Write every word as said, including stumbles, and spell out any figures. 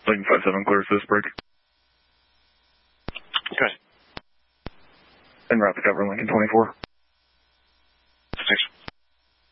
Lincoln five seven, clear for this break. Okay. En route to cover Lincoln twenty-four.